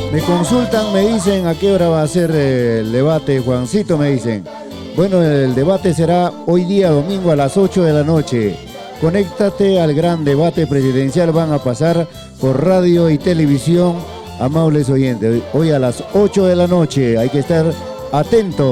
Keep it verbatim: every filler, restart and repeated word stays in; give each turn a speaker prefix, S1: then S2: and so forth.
S1: Me consultan, me dicen a qué hora va a ser el debate, Juancito, me dicen. Bueno, el debate será hoy día domingo a las ocho de la noche. Conéctate al gran debate presidencial, van a pasar por radio y televisión, amables oyentes. Hoy a las ocho de la noche, hay que estar atentos.